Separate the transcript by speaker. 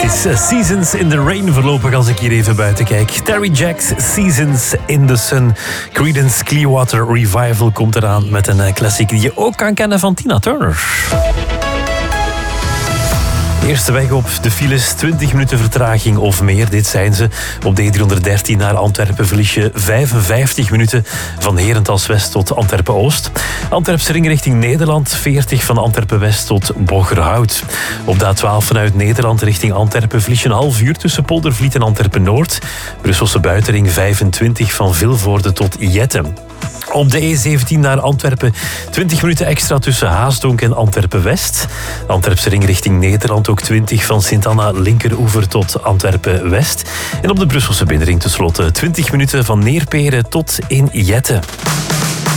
Speaker 1: Fantastisch. Seasons in the Rain voorlopig als ik hier even buiten kijk. Terry Jacks, Seasons in the Sun. Creedence Clearwater Revival komt eraan met een klassiek die je ook kan kennen van Tina Turner. Eerste weg op de files, 20 minuten vertraging of meer. Dit zijn ze. Op de E313 naar Antwerpen verlies je 55 minuten van Herentals West tot Antwerpen-Oost. Antwerpse ring richting Nederland, 40 van Antwerpen-West tot Bogerhout. Op de A12 vanuit Nederland richting Antwerpen verlies je een half uur tussen Poldervliet en Antwerpen-Noord. Brusselse buitenring 25 van Vilvoorde tot Jettem. Op de E17 naar Antwerpen 20 minuten extra tussen Haasdonk en Antwerpen-West. Antwerpse ring richting Nederland ook 20 van Sint-Anna linkeroever tot Antwerpen-West. En op de Brusselse binnenring tenslotte 20 minuten van Neerperen tot in Jettem.